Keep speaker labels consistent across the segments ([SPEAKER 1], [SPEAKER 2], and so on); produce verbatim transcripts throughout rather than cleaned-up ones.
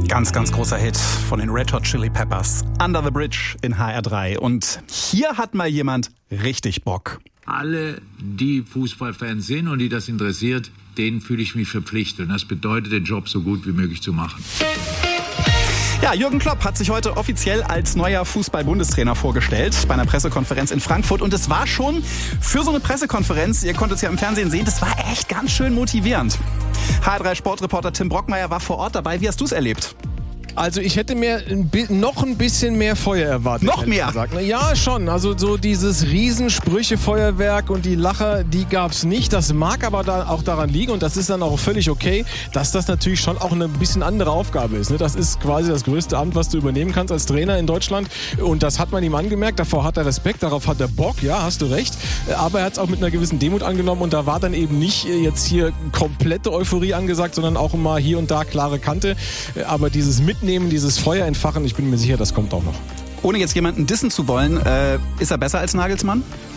[SPEAKER 1] Ganz, ganz großer Hit von den Red Hot Chili Peppers. Under the Bridge in H R drei. Und hier hat mal jemand richtig Bock.
[SPEAKER 2] Alle, die Fußballfans sind und die das interessiert, denen fühle ich mich verpflichtet. Und das bedeutet, den Job so gut wie möglich zu machen.
[SPEAKER 1] Ja, Jürgen Klopp hat sich heute offiziell als neuer Fußball-Bundestrainer vorgestellt bei einer Pressekonferenz in Frankfurt. Und es war schon für so eine Pressekonferenz, ihr konntet es ja im Fernsehen sehen, das war echt ganz schön motivierend. H R drei Sportreporter Tim Brockmeier war vor Ort dabei. Wie hast du es erlebt?
[SPEAKER 3] Also ich hätte mir ein bi- noch ein bisschen mehr Feuer erwartet.
[SPEAKER 1] Noch mehr?
[SPEAKER 3] Gesagt. Ja, schon. Also so dieses Riesensprüche-Feuerwerk und die Lacher, die gab's nicht. Das mag aber da auch daran liegen und das ist dann auch völlig okay, dass das natürlich schon auch eine bisschen andere Aufgabe ist. Ne? Das ist quasi das größte Amt, was du übernehmen kannst als Trainer in Deutschland und das hat man ihm angemerkt. Davor hat er Respekt, darauf hat er Bock, ja, hast du recht. Aber er hat es auch mit einer gewissen Demut angenommen und da war dann eben nicht jetzt hier komplette Euphorie angesagt, sondern auch immer hier und da klare Kante. Aber dieses Mitnehmen, dieses Feuer entfachen, ich bin mir sicher, das kommt auch noch.
[SPEAKER 1] Ohne jetzt jemanden dissen zu wollen, äh, ist er besser als Nagelsmann?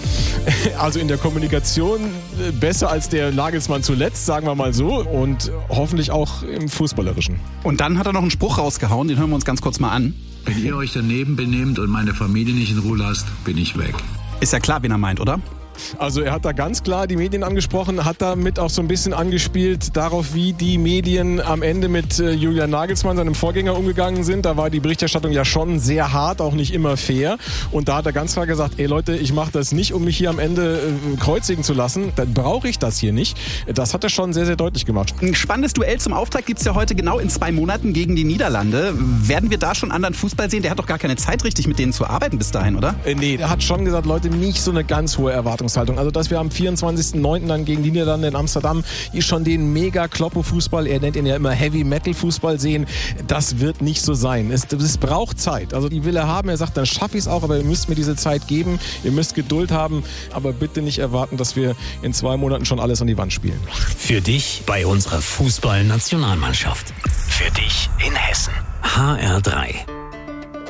[SPEAKER 3] Also in der Kommunikation besser als der Nagelsmann zuletzt, sagen wir mal so. Und hoffentlich auch im Fußballerischen.
[SPEAKER 1] Und dann hat er noch einen Spruch rausgehauen, den hören wir uns ganz kurz mal an.
[SPEAKER 2] Wenn ihr euch daneben benehmt und meine Familie nicht in Ruhe lasst, bin ich weg.
[SPEAKER 1] Ist ja klar, wen er meint, oder?
[SPEAKER 3] Also er hat da ganz klar die Medien angesprochen, hat damit auch so ein bisschen angespielt darauf, wie die Medien am Ende mit äh, Julian Nagelsmann, seinem Vorgänger, umgegangen sind. Da war die Berichterstattung ja schon sehr hart, auch nicht immer fair. Und da hat er ganz klar gesagt, ey Leute, ich mache das nicht, um mich hier am Ende äh, kreuzigen zu lassen. Dann brauche ich das hier nicht. Das hat er schon sehr, sehr deutlich gemacht.
[SPEAKER 1] Ein spannendes Duell zum Auftakt gibt's ja heute genau in zwei Monaten gegen die Niederlande. Werden wir da schon anderen Fußball sehen? Der hat doch gar keine Zeit, richtig mit denen zu arbeiten bis dahin, oder?
[SPEAKER 3] Äh, nee, er hat schon gesagt, Leute, nicht so eine ganz hohe Erwartungshaltung. Also, dass wir am vierundzwanzigsten neunten dann gegen die Niederlande in Amsterdam hier schon den Mega-Kloppo-Fußball, er nennt ihn ja immer Heavy-Metal-Fußball sehen, das wird nicht so sein. Es, es braucht Zeit. Also, die will er haben. Er sagt, dann schaffe ich es auch, aber ihr müsst mir diese Zeit geben. Ihr müsst Geduld haben, aber bitte nicht erwarten, dass wir in zwei Monaten schon alles an die Wand spielen.
[SPEAKER 4] Für dich bei unserer Fußball-Nationalmannschaft. Für dich in Hessen. H R drei.